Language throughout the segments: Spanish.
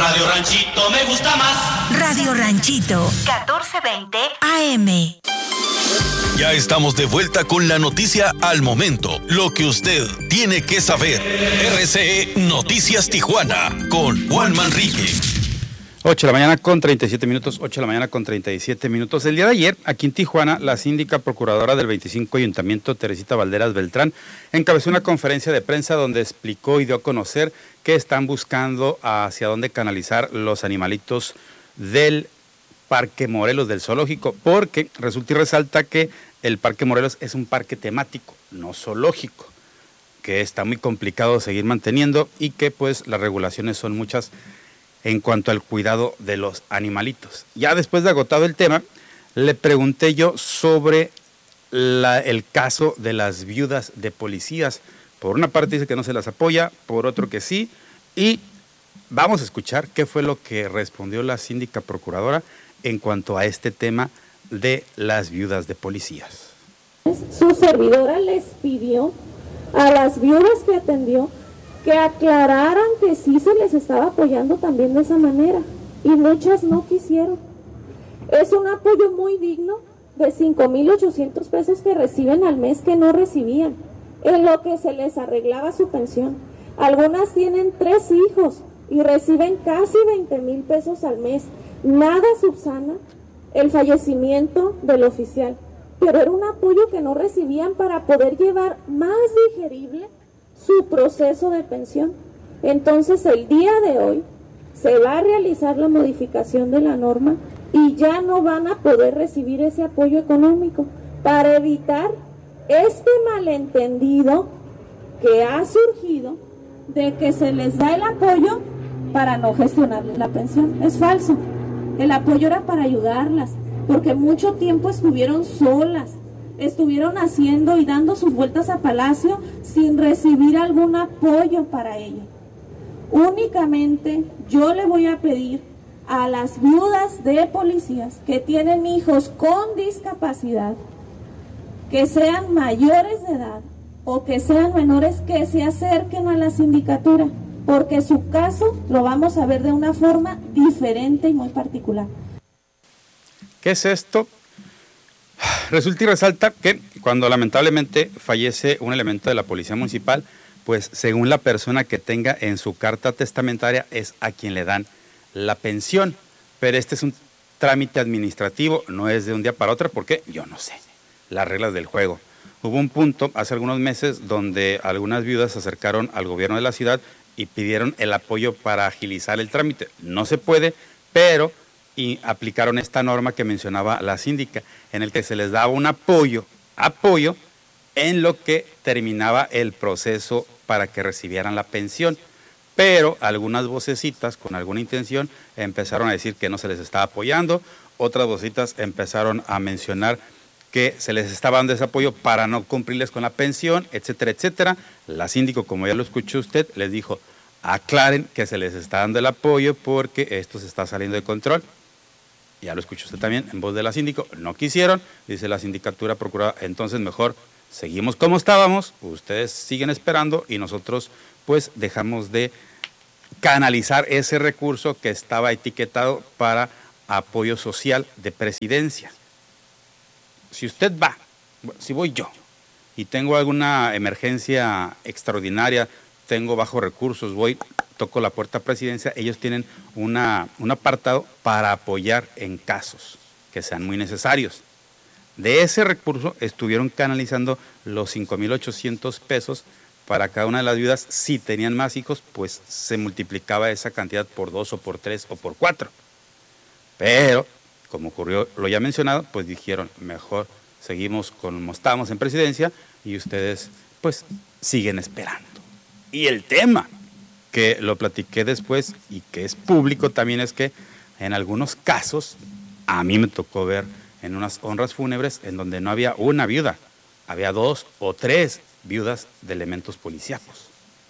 Radio Ranchito me gusta más. Radio Ranchito, 1420 AM. Ya estamos de vuelta con la noticia al momento, lo que usted tiene que saber. RCE Noticias Tijuana con Juan Manrique. 8 de la mañana con 37 minutos, 8 de la mañana con 37 minutos. El día de ayer, aquí en Tijuana, la síndica procuradora del 25 Ayuntamiento, Teresita Valderas Beltrán, encabezó una conferencia de prensa donde explicó y dio a conocer que están buscando hacia dónde canalizar los animalitos del Parque Morelos, del zoológico, porque resulta y resalta que el Parque Morelos es un parque temático, no zoológico, que está muy complicado seguir manteniendo y que pues las regulaciones son muchas en cuanto al cuidado de los animalitos. Ya después de agotado el tema, le pregunté yo sobre el caso de las viudas de policías. Por una parte dice que no se las apoya, por otro que sí, y vamos a escuchar qué fue lo que respondió la síndica procuradora en cuanto a este tema de las viudas de policías. Su servidora les pidió a las viudas que atendió que aclararan que sí se les estaba apoyando también de esa manera, y muchas no quisieron. Es un apoyo muy digno de 5,800 pesos que reciben al mes que no recibían, en lo que se les arreglaba su pensión. Algunas tienen 3 hijos y reciben casi 20,000 pesos al mes. Nada subsana el fallecimiento del oficial, pero era un apoyo que no recibían para poder llevar más digerible su proceso de pensión. Entonces el día de hoy se va a realizar la modificación de la norma y ya no van a poder recibir ese apoyo económico para evitar este malentendido que ha surgido de que se les da el apoyo para no gestionarles la pensión. Es falso. El apoyo era para ayudarlas, porque mucho tiempo estuvieron solas, estuvieron haciendo y dando sus vueltas a Palacio sin recibir algún apoyo para ello. Únicamente yo le voy a pedir a las viudas de policías que tienen hijos con discapacidad, que sean mayores de edad o que sean menores, que se acerquen a la sindicatura, porque su caso lo vamos a ver de una forma diferente y muy particular. ¿Qué es esto? Resulta y resalta que cuando lamentablemente fallece un elemento de la Policía Municipal, pues según la persona que tenga en su carta testamentaria es a quien le dan la pensión. Pero este es un trámite administrativo, no es de un día para otro, porque yo no sé las reglas del juego. Hubo un punto hace algunos meses donde algunas viudas se acercaron al gobierno de la ciudad y pidieron el apoyo para agilizar el trámite. No se puede, pero y aplicaron esta norma que mencionaba la síndica, en el que se les daba un apoyo en lo que terminaba el proceso para que recibieran la pensión. Pero algunas vocecitas con alguna intención empezaron a decir que no se les estaba apoyando, otras vocecitas empezaron a mencionar que se les estaba dando ese apoyo para no cumplirles con la pensión, etcétera, etcétera. La síndico, como ya lo escuchó usted, les dijo, aclaren que se les está dando el apoyo porque esto se está saliendo de control. Ya lo escuchó usted también en voz de la síndico, no quisieron, dice la sindicatura procuradora, entonces mejor seguimos como estábamos, ustedes siguen esperando y nosotros pues dejamos de canalizar ese recurso que estaba etiquetado para apoyo social de presidencia. Si usted va, si voy yo y tengo alguna emergencia extraordinaria, tengo bajos recursos, voy, toco la puerta a presidencia, ellos tienen un apartado para apoyar en casos que sean muy necesarios. De ese recurso estuvieron canalizando los 5,800 pesos para cada una de las viudas. Si tenían más hijos, pues se multiplicaba esa cantidad por 2 o por 3 o por 4. Pero, como ocurrió lo ya mencionado, pues dijeron, mejor seguimos como estábamos en presidencia y ustedes pues siguen esperando. Y el tema que lo platiqué después y que es público también es que en algunos casos, a mí me tocó ver en unas honras fúnebres en donde no había una viuda, había 2 o 3 viudas de elementos policíacos.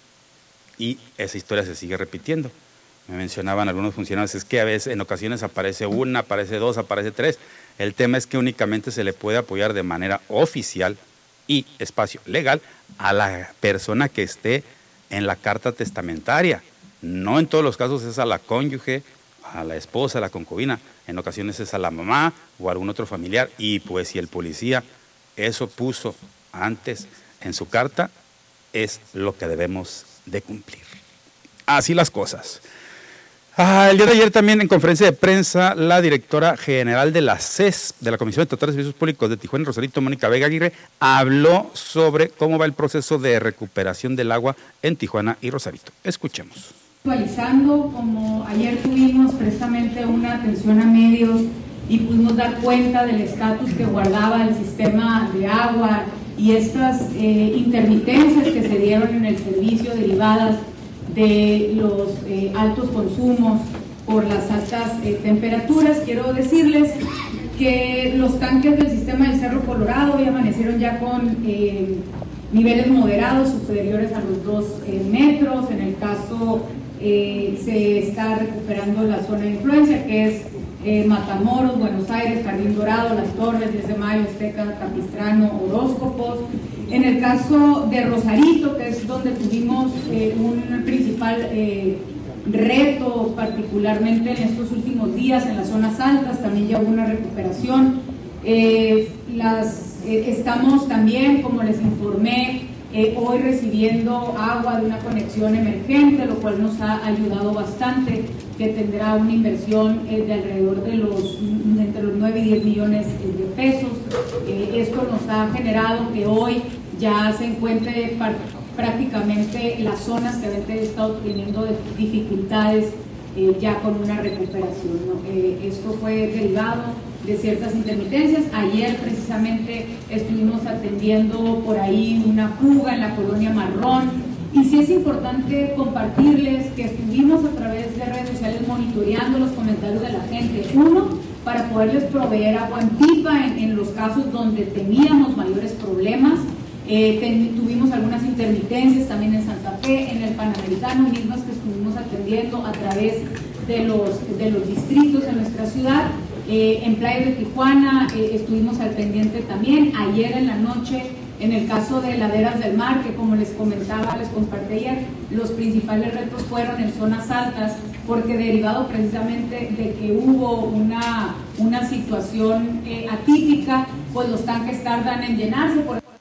Y esa historia se sigue repitiendo. Me mencionaban algunos funcionarios, es que a veces en ocasiones aparece 1, aparece 2, aparece 3. El tema es que únicamente se le puede apoyar de manera oficial y espacio legal a la persona que esté en la carta testamentaria. No en todos los casos es a la cónyuge, a la esposa, a la concubina, en ocasiones es a la mamá o a algún otro familiar, y pues si el policía eso puso antes en su carta, es lo que debemos de cumplir. Así las cosas. El día de ayer también en conferencia de prensa, la directora general de la CES, de la Comisión Estatal de Servicios Públicos de Tijuana y Rosarito, Mónica Vega Aguirre, habló sobre cómo va el proceso de recuperación del agua en Tijuana y Rosarito. Escuchemos. Actualizando, como ayer tuvimos precisamente una atención a medios y pudimos dar cuenta del estatus que guardaba el sistema de agua y estas intermitencias que se dieron en el servicio derivadas de los altos consumos por las altas temperaturas. Quiero decirles que los tanques del sistema del Cerro Colorado hoy amanecieron ya con niveles moderados superiores a los 2 metros. En el caso se está recuperando la zona de influencia, que es Matamoros, Buenos Aires, Jardín Dorado, Las Torres, 10 de Mayo, Azteca, Capistrano, Horóscopos. En el caso de Rosarito, que es donde tuvimos un principal reto, particularmente en estos últimos días, en las zonas altas, también ya hubo una recuperación. Estamos también, como les informé, hoy recibiendo agua de una conexión emergente, lo cual nos ha ayudado bastante, que tendrá una inversión de alrededor de entre los 9 y 10 millones de pesos. Esto nos ha generado que hoy ya se encuentre prácticamente las zonas que habían estado teniendo dificultades ya con una recuperación, ¿no? Esto fue derivado de ciertas intermitencias. Ayer precisamente estuvimos atendiendo por ahí una fuga en la colonia Marrón, y sí es importante compartirles que estuvimos a través de redes sociales monitoreando los comentarios de la gente. Uno, para poderles proveer agua en pipa en los casos donde teníamos mayores problemas. Tuvimos algunas intermitencias también en Santa Fe, en el Panamericano, mismas que estuvimos atendiendo a través de los distritos en nuestra ciudad. En Playas de Tijuana estuvimos al pendiente también. Ayer en la noche, en el caso de Laderas del Mar, que como les comentaba, les compartí ayer, los principales retos fueron en zonas altas, porque derivado precisamente de que hubo una situación atípica, pues los tanques tardan en llenarse.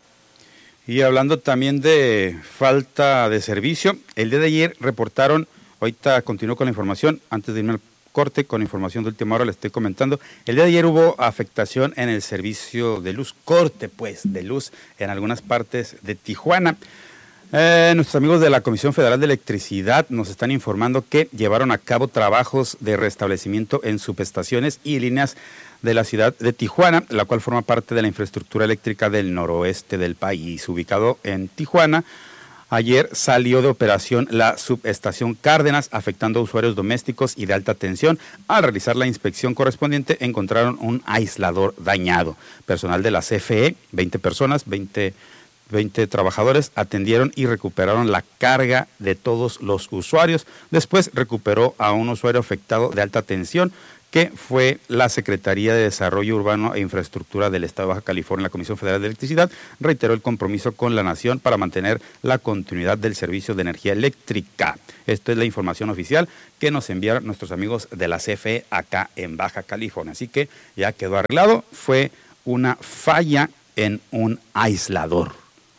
Y hablando también de falta de servicio, el día de ayer reportaron, ahorita continúo con la información, antes de irme al corte con información de última hora, le estoy comentando, el día de ayer hubo afectación en el servicio de luz, corte pues de luz en algunas partes de Tijuana. Nuestros amigos de la Comisión Federal de Electricidad nos están informando que llevaron a cabo trabajos de restablecimiento en subestaciones y líneas de la ciudad de Tijuana, la cual forma parte de la infraestructura eléctrica del noroeste del país. Ubicado en Tijuana, ayer salió de operación la subestación Cárdenas, afectando a usuarios domésticos y de alta tensión. Al realizar la inspección correspondiente, encontraron un aislador dañado. Personal de la CFE, 20 personas, 20 trabajadores atendieron y recuperaron la carga de todos los usuarios. Después recuperó a un usuario afectado de alta tensión, que fue la Secretaría de Desarrollo Urbano e Infraestructura del Estado de Baja California. La Comisión Federal de Electricidad reiteró el compromiso con la nación para mantener la continuidad del servicio de energía eléctrica. Esta es la información oficial que nos enviaron nuestros amigos de la CFE acá en Baja California. Así que ya quedó arreglado, fue una falla en un aislador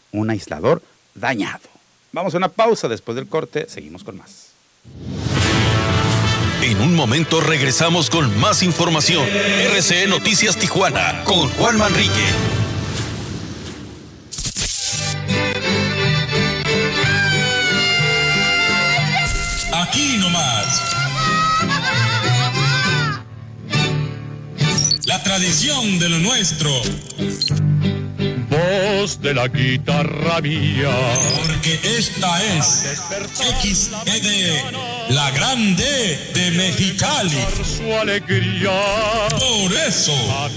dañado. Vamos a una pausa, después del corte seguimos con más. En un momento regresamos con más información. RCE Noticias Tijuana con Juan Manrique. Aquí nomás. La tradición de lo nuestro. Voz de la guitarra mía. Porque esta es XED, la grande de Mexicali. Su alegría. Por eso